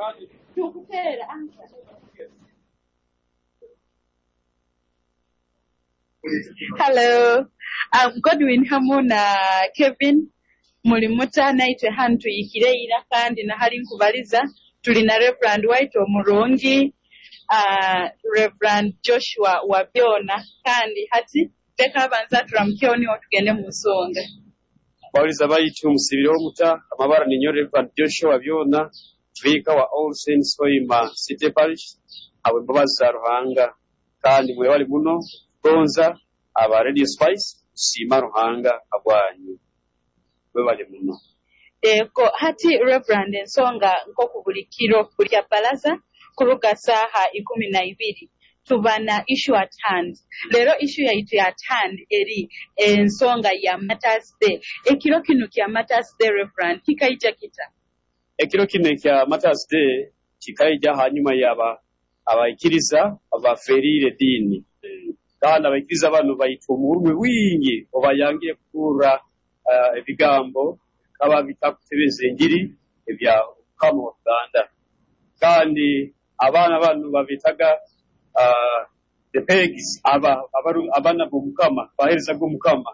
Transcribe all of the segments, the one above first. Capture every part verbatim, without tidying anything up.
Hello, I'm Godwin Hamuna Kevin. Mulimuta naitwe hantu ikireira kandi na hali nkubaliza tulina Reverend White Omurungi, uh, Reverend Joshua Wabyona kandi hati teka banza turamkioni otugende mu nsonga. Bawuliza bayitu musibiro omuta amabara ninyo Reverend Joshua Wabyona Vika wa All Saints Hoima City Parish abo mbabaza Ruhanga kandi mwe wali muno gonza aba Radio Spice sima Ruhanga abwanyu mwe wali muno. Eko hati Reverend ensonga nko kubulikiro kulya balaza kuruga saha ikumi na ibiri tubana issue at hand. Lero issue ya itu at hand eri ensonga ya Matters Day. Ekiro kinu kya Matters Day Reverend kikaija kita. Ekiro kinu kya Matters Day kikaija hanyuma yaba abaikiriza abaferire dini. Kandi abaikiriza bano bayitumurwe wingi obayangiye kura uh, ebigambo kaba bitakutebeze ngiri ebya kama Uganda. Kandi abana banu babitaga uh, the pegs aba abaru abana bomukama bahereza gomukama.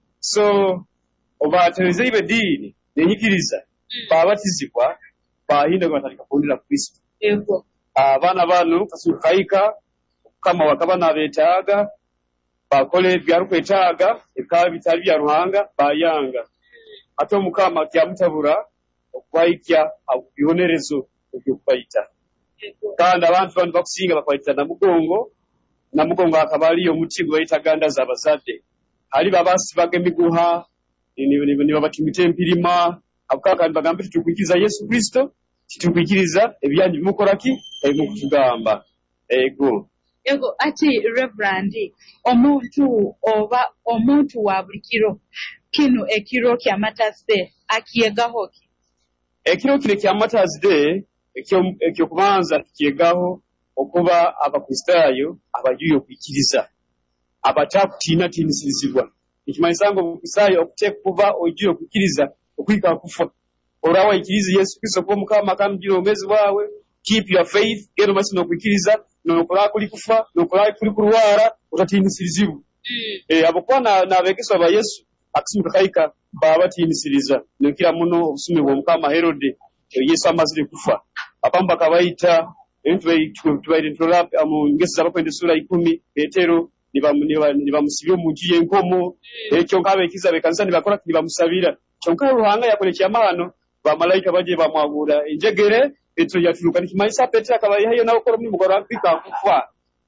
So obatebeze ibe dini nenyikiriza babatizibwa bahinda batalika kundira Kristo. Ego abana banu kasukaika kama wakabana betaga bakole byarukwetaga ekaba bitali bya Ruhanga bayanga ato mukama kyamutabura okwayikya akubihonerezo okubayita kandi abantu banu bakusinga bakwayita na mugongo na mugongo akabali yo mutigo bayita ganda zabazade ali babasi bagemiguha ni ni babatumite empirima akaka bagambe tukukiza Yesu Kristo tutukiriza ebyanyi bimukoraki ebimukugamba. Ego Ego ati Reverend omuntu oba omuntu wa bulikiro kino ekiro kya Matters Day akiyegaho ki. Ekiro kile kya Matters Day ekyo ekyo kubanza kiyegaho okuba abakristayo abajuyo kwikiriza abatakutina tinisizibwa ikimanyisango obukisayo okuteka kuba ojuyo kwikiriza okwika kufa orawa ikiriza Yesu Kristo kwa mukama kamjiro omezi wawe. Keep your faith ero masino kwikiriza no kola kuli kufa no kola kuli kurwara utatinisirizibu. Mm. Eh abokwa na nabegeswa ba Yesu akisimuka kaika baba tinisiriza no kila muno obusume bwo mukama Herode Yesu amazire kufa apamba kabaita entwe tubaire ntolap amu ngesa bakwende sura ikumi Petero nibamusibyo mungiye enkomo ekyo ngabe kiza bekanisa nibakora nibamusabira kyonka Ruhanga yakolekya amano ba malaika baje bamwagura injegere Petro yatuluka nikimaisa Petro akabaye hayo nawo koro mugora afika kufa.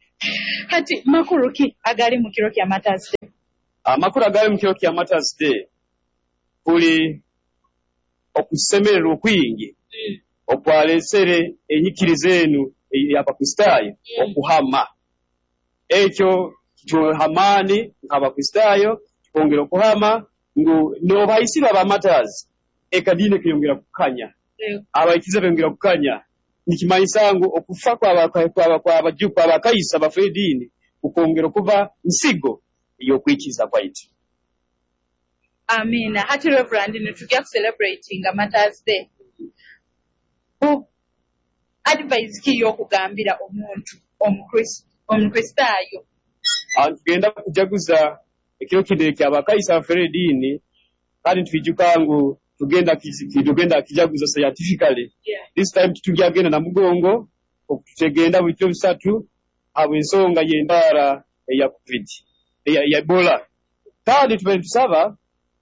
Hati makuru ki agali mu kiro kya Matters Day. Ah makuru agali mu kiro kya Matters Day kuli okusemerera okwingi mm. okwalesere enyikirizenu y'abakristayo mm. okuhama ekyo kihamani nk'abakristayo kongera okuhama ngo no bayisira ba Matters ekadine kiyongera kukanya. Mm. Abakiza bengera kukanya nikimanyisango okufa kwa kwa kwa abajuko abakayisa bafedini ukongera kuba nsigo iyo kwikiza kwaiti. Amina. Hati Reverend nitujja celebrating Matters Day. Oh, advice ki yokugambira omuntu omukristo omukristayo antugenda kujaguza ekiro kide kya bakayisa bafedini kandi twijukangu tugenda kiziki tugenda kijaguza scientifically. Yeah. This time tutugenda na mugongo okutugenda bityo bisatu abo ensonga yendara ya covid ya, ya Ebola kandi tubentusaba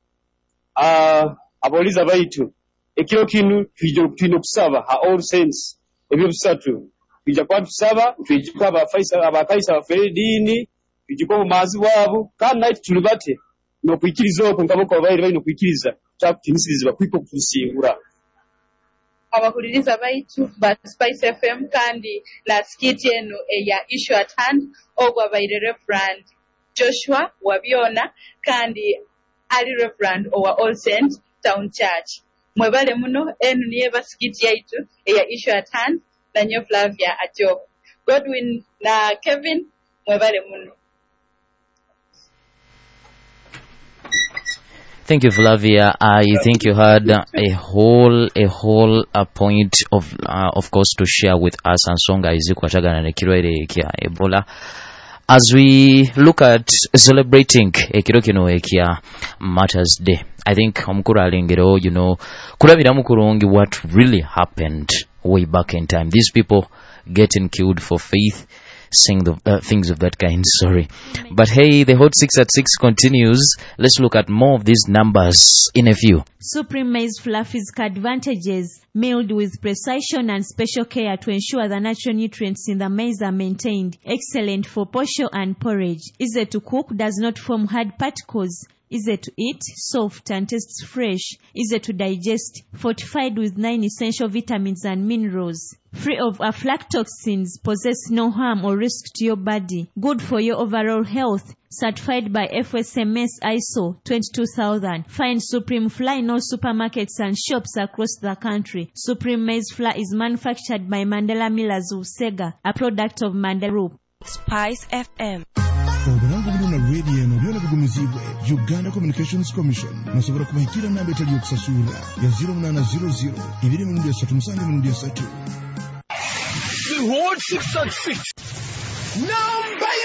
ah aboliza baitu ekiro kinu twijo kutino kusaba ha All Saints ebyo bisatu twija kwatusaba twija abafaisa abakaisa bafedini twija mazi wabo kandi night tulibate no kwikiriza okwo nkaboko baire baino kwikiriza takutinisirizwa kwiko kusingura abahuririza baitu ba Spice F M kandi la skit yenu ya issue at hand ogwa baire Reverend Joshua Wabyona kandi ali Reverend owa All Saints Town Church. Mwebale muno enu niye ba skit yaitu ya issue at hand na nyo Flavia Ajob. Godwin na Kevin mwebale muno. Thank you, Flavia. I think you had a whole, a whole a point of, uh, of course, to share with us. And songa izikwatagana ne kirwere kya Ebola. As we look at celebrating ekiro kino ekya Martyrs Day, I think omukuru alengero, you know, kulabira mukurungi what really happened way back in time. These people getting killed for faith, saying the uh, things of that kind. Sorry, but hey, the Hot Six at Six continues. Let's look at more of these numbers in a few. Supreme Maize Flour physical advantages: milled with precision and special care to ensure the natural nutrients in the maize are maintained. Excellent for posho and porridge. Easy to cook, does not form hard particles. Easy to eat, soft and tastes fresh. Easy to digest, fortified with nine essential vitamins and minerals. Free of aflatoxins, possess no harm or risk to your body. Good for your overall health. Certified by F S M S I S O twenty-two thousand. Find Supreme Flour in all supermarkets and shops across the country. Supreme Maize Flour is manufactured by Mandela Millers of Sega, a product of Mandela Group. Spice F M. Obulango buno na radio no byona bigumizibwe Uganda Communications Commission nasobora kubahikira namba etali yokusasula ya zero nine zero zero ibiri mu ndiya satu musange mu ndiya satu. The Hot Six at Six. Number